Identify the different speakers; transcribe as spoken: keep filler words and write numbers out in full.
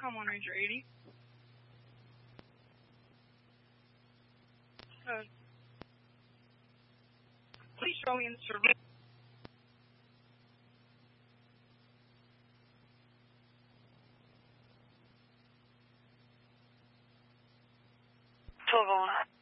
Speaker 1: I'm on Ranger eighty. Uh, please show me in the survey. twelve oh one.